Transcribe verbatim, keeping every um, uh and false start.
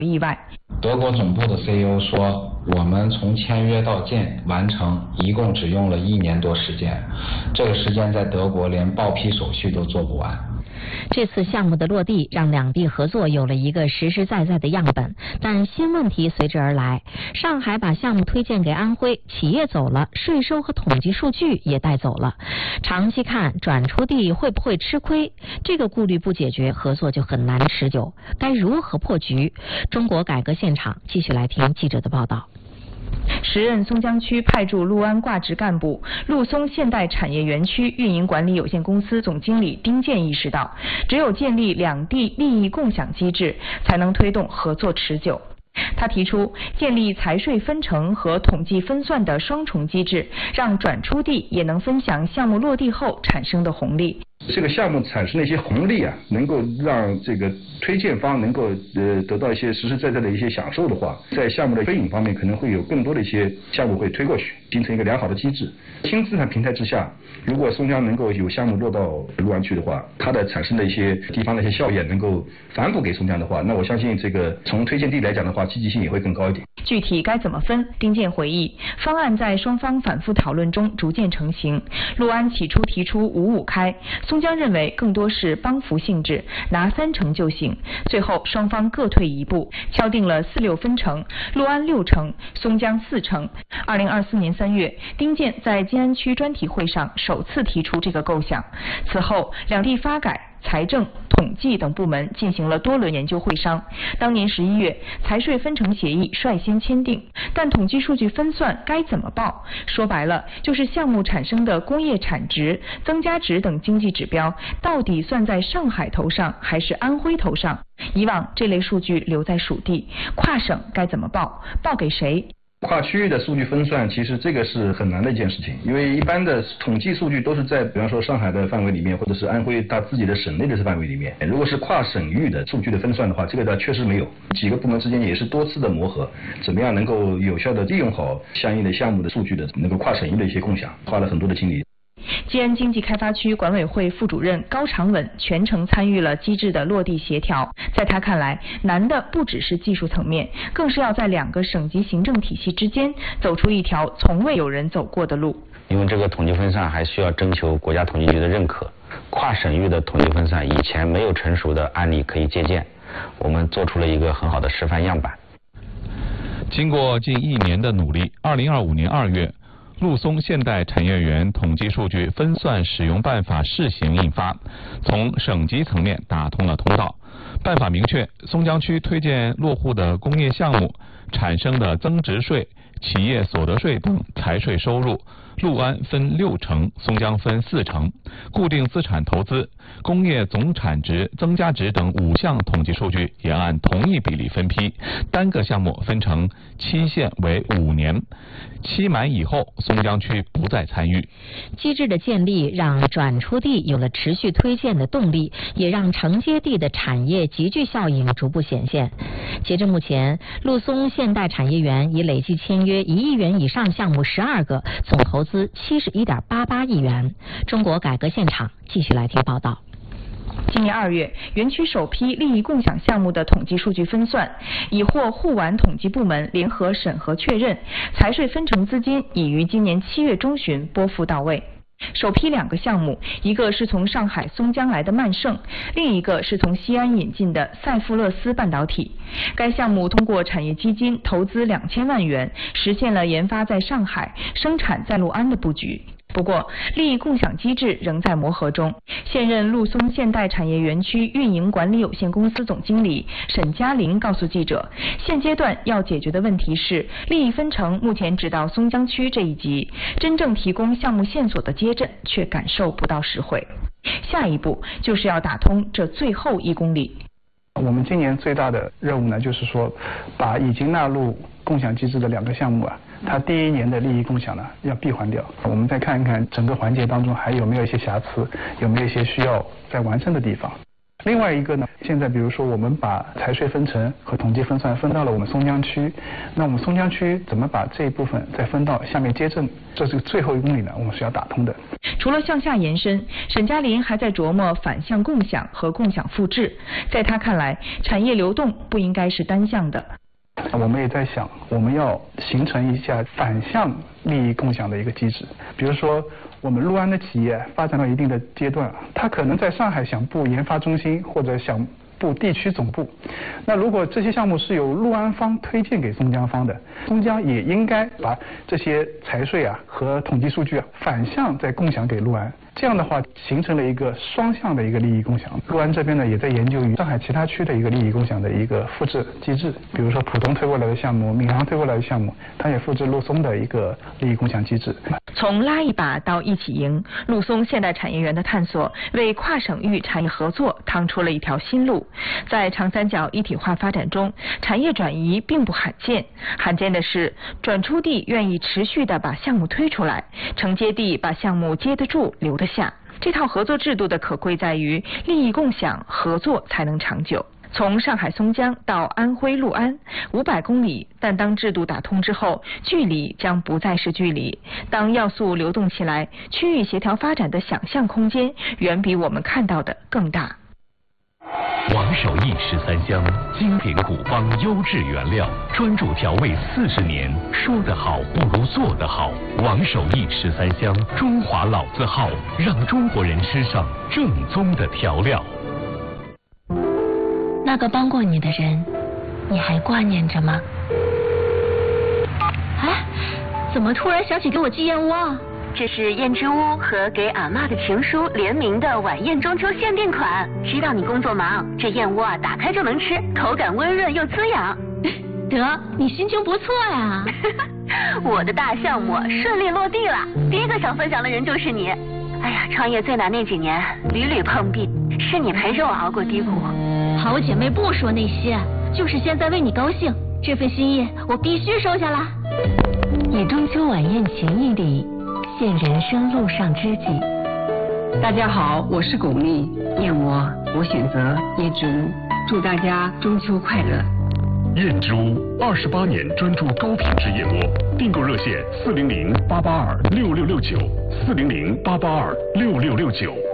意外。 德国总部的 C E O 说，我们从签约到建完成一共只用了一年多时间，这个时间在德国连报批手续都做不完。 这次项目的落地让两地合作有了一个实实在在的样本，但新问题随之而来。上海把项目推荐给安徽，企业走了，税收和统计数据也带走了。长期看，转出地会不会吃亏？这个顾虑不解决，合作就很难持久。该如何破局？中国改革现场继续来听记者的报道。 时任松江区派驻六安挂职干部、陆松现代产业园区运营管理有限公司总经理丁健意识到，只有建立两地利益共享机制，才能推动合作持久。他提出建立财税分成和统计分算的双重机制，让转出地也能分享项目落地后产生的红利。 这个项目产生的一些红利啊，能够让这个推荐方能够呃得到一些实实在在的一些享受的话，在项目的推引方面可能会有更多的一些项目会推过去，形成一个良好的机制。新资产平台之下，如果松江能够有项目落到六安区的话，它的产生的一些地方的一些效益能够反哺给松江的话，那我相信这个从推荐地来讲的话，积极性也会更高一点。 具体该怎么分？丁健回忆，方案在双方反复讨论中逐渐成型。六安起初提出五五开，松江认为更多是帮扶性质，拿三成就行。最后双方各退一步，敲定了四六分成，六安六成，松江四成。二零二四年三月，丁健在静安区专题会上首次提出这个构想。此后，两地发改、财政、统计等部门进行了多轮研究会商。当年十一月，财税分成协议率先签订，但统计数据分算该怎么报？说白了，就是项目产生的工业产值、增加值等经济指标，到底算在上海头上还是安徽头上？以往这类数据留在属地，跨省该怎么报？报给谁？ 跨区域的数据分算，其实这个是很难的一件事情，因为一般的统计数据都是在比方说上海的范围里面，或者是安徽它自己的省内的范围里面。如果是跨省域的数据的分算的话，这个呢确实没有，几个部门之间也是多次的磨合，怎么样能够有效的利用好相应的项目的数据的能够跨省域的一些共享，花了很多的精力。 静安经济开发区管委会副主任高长稳全程参与了机制的落地协调。在他看来，难的不只是技术层面，更是要在两个省级行政体系之间走出一条从未有人走过的路。 因为这个统计分散还需要征求国家统计局的认可，跨省域的统计分散以前没有成熟的案例可以借鉴，我们做出了一个很好的示范样板。 经过近一年的努力，二零二五年二月，陆松现代产业园统计数据分算使用办法试行印发，从省级层面打通了通道。办法明确，松江区推荐落户的工业项目产生的增值税、企业所得税等财税收入，六安分六成，松江分四成。固定资产投资、工业总产值、增加值等五项统计数据也按同一比例分批，单个项目分成期限为五年，期满以后松江区不再参与。 机制的建立让转出地有了持续推荐的动力，也让承接地的产业集聚效应逐步显现。截至目前，陆松现代产业园已累计签约一亿元以上项目十二个，总投资七十一点八八亿元。中国改革现场继续来听报道。 今年二月，园区首批利益共享项目的统计数据分算已获沪皖统计部门联合审核确认，财税分成资金已于今年七月中旬拨付到位。首批两个项目，一个是从上海松江来的曼盛，另一个是从西安引进的赛富勒斯半导体。该项目通过产业基金投资两千万元，实现了研发在上海、生产在六安的布局。不过，利益共享机制仍在磨合中。现任陆松现代产业园区运营管理有限公司总经理沈嘉林告诉记者，现阶段要解决的问题是，利益分成目前只到松江区这一级，真正提供项目线索的接镇却感受不到实惠。下一步就是要打通这最后一公里。 我们今年最大的任务呢，就是说把已经纳入共享机制的两个项目啊，它第一年的利益共享呢要闭环掉。我们再看一看整个环节当中还有没有一些瑕疵，有没有一些需要再完善的地方。 另外一个呢，现在比如说我们把财税分成和统计分算分到了我们松江区，那我们松江区怎么把这一部分再分到下面街镇，这是最后一公里呢，我们是要打通的。 除了向下延伸，沈嘉林还在琢磨反向共享和共享复制。在他看来，产业流动不应该是单向的。 我们也在想，我们要形成一下反向利益共享的一个机制。比如说，我们陆安的企业发展到一定的阶段，它可能在上海想布研发中心或者想布地区总部。那如果这些项目是由陆安方推荐给松江方的，松江也应该把这些财税啊和统计数据啊反向再共享给陆安。这样的话，形成了一个双向的一个利益共享。陆安这边呢，也在研究于上海其他区的一个利益共享的一个复制机制，比如说浦东推过来的项目、闵行推过来的项目，它也复制陆松的一个利益共享机制。 从拉一把到一起赢，陆松现代产业园的探索为跨省域产业合作趟出了一条新路。在长三角一体化发展中，产业转移并不罕见，罕见的是转出地愿意持续地把项目推出来，承接地把项目接得住、留得下。这套合作制度的可贵在于利益共享，合作才能长久。从上海松江到安徽六安，五百公里，但当制度打通之后，距离将不再是距离。当要素流动起来，区域协调发展的想象空间远比我们看到的更大。 王守义十三香，精品古方优质原料，专注调味四十年。说得好不如做得好。王守义十三香，中华老字号，让中国人吃上正宗的调料。 那个帮过你的人，你还挂念着吗？哎，怎么突然想起给我寄燕窝啊？ 这是燕之屋和给阿嬷的情书联名的晚宴中秋限定款。知道你工作忙，这燕窝啊打开就能吃，口感温润又滋养。 得，你心情不错呀。 我的大项目顺利落地了，第一个想分享的人就是你。哎呀，创业最难那几年，屡屡碰壁，是你陪着我熬过低谷。 好姐妹不说那些，就是现在为你高兴，这份心意我必须收下啦。 以中秋晚宴情谊礼，现人生路上知己。 大家好，我是巩俐，燕窝我选择椰之屋，祝大家中秋快乐。 燕之屋二十八年专注高品质燕窝，订购热线四零零八八二六六六九，四零零八八二六六六九。